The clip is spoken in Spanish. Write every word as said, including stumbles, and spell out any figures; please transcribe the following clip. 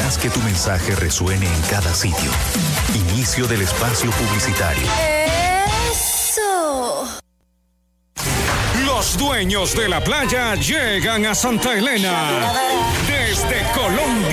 Haz que tu mensaje resuene en cada sitio. Inicio del espacio publicitario. ¡Eso! Los dueños de la playa llegan a Santa Elena. Desde Colombia.